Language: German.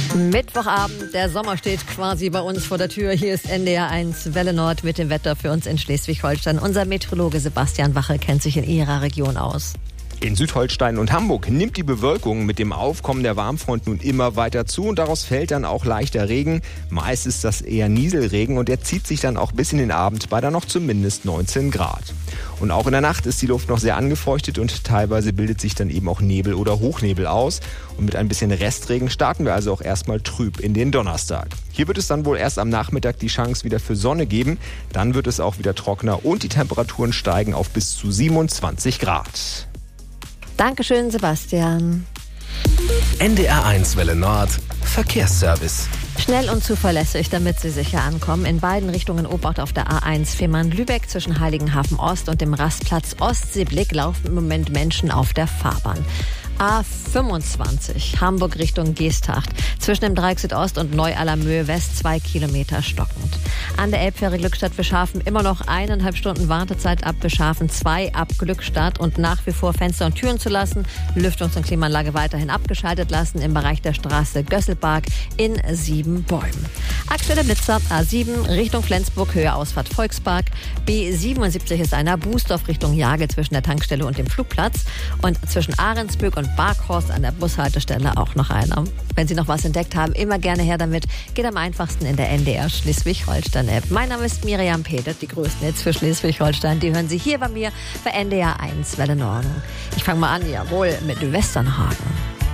Mittwochabend, der Sommer steht quasi bei uns vor der Tür. Hier ist NDR 1 Welle Nord mit dem Wetter für uns in Schleswig-Holstein. Unser Meteorologe Sebastian Wache kennt sich in Ihrer Region aus. In Südholstein und Hamburg nimmt die Bewölkung mit dem Aufkommen der Warmfront nun immer weiter zu und daraus fällt dann auch leichter Regen. Meist ist das eher Nieselregen und der zieht sich dann auch bis in den Abend bei dann noch zumindest 19 Grad. Und auch in der Nacht ist die Luft noch sehr angefeuchtet und teilweise bildet sich dann eben auch Nebel oder Hochnebel aus. Und mit ein bisschen Restregen starten wir also auch erstmal trüb in den Donnerstag. Hier wird es dann wohl erst am Nachmittag die Chance wieder für Sonne geben. Dann wird es auch wieder trockener und die Temperaturen steigen auf bis zu 27 Grad. Dankeschön, Sebastian. NDR 1 Welle Nord Verkehrsservice. Schnell und zuverlässig, damit Sie sicher ankommen. In beiden Richtungen Obacht auf der A1 Fehmarn-Lübeck zwischen Heiligenhafen Ost und dem Rastplatz Ostseeblick laufen im Moment Menschen auf der Fahrbahn. A25 Hamburg Richtung Geesthacht zwischen dem Dreieck Südost und Neu-Allermöhe West 2 Kilometer stockend. An der Elbfähre Glückstadt Bischhafen immer noch 1,5 Stunden Wartezeit ab Bischhafen 2 ab Glückstadt und nach wie vor Fenster und Türen zu lassen, Lüftungs- und Klimaanlage weiterhin abgeschaltet lassen im Bereich der Straße Gösselpark in 7 Bäumen. Aktuelle Blitzer A7 Richtung Flensburg Höhe Ausfahrt Volkspark, B77 ist einer Bußdorf Richtung Jagel zwischen der Tankstelle und dem Flugplatz und zwischen Ahrensböck und Barkhorst an der Bushaltestelle auch noch einer. Wenn Sie noch was entdeckt haben, immer gerne her damit. Geht am einfachsten in der NDR Schleswig-Holstein-App. Mein Name ist Miriam Petert. Die größten Hits für Schleswig-Holstein, die hören Sie hier bei mir bei NDR 1 Welle Nord. Ich fange mal an, jawohl, mit Westernhagen.